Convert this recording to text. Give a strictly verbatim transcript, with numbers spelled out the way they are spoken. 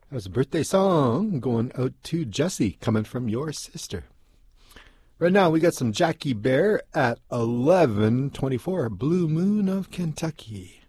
That was a birthday song going out to Jessie, coming from your sister. Right now we got some Jackie Bear at eleven twenty-four, Blue Moon of Kentucky.